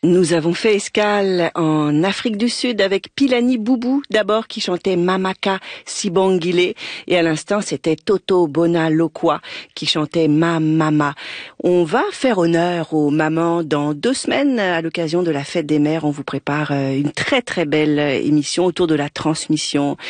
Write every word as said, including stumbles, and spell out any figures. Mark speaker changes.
Speaker 1: Nous avons fait escale en Afrique du Sud avec Pilani Boubou d'abord qui chantait Mamaka Sibongile et à l'instant c'était Toto Bona Lokwa qui chantait Ma Mama. On va faire honneur aux mamans dans deux semaines à l'occasion de la fête des mères. On vous prépare une très très belle émission autour de la transmission